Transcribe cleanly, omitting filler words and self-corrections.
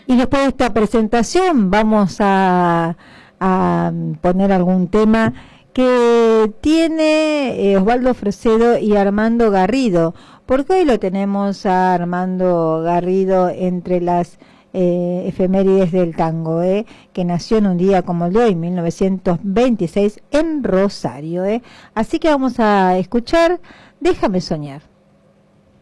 Y después de esta presentación vamos a poner algún tema que tiene Osvaldo Fresedo y Armando Garrido, porque hoy lo tenemos a Armando Garrido entre las efemérides del tango, que nació en un día como el de hoy, 1926, en Rosario. Así que vamos a escuchar Déjame soñar.